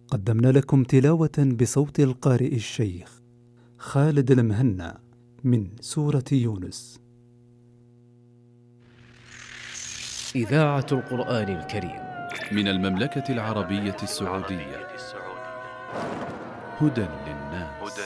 قدمنا لكم تلاوة بصوت القارئ الشيخ خالد المهنا من سورة يونس. إذاعة القرآن الكريم من المملكة العربية السعودية. هدى للناس.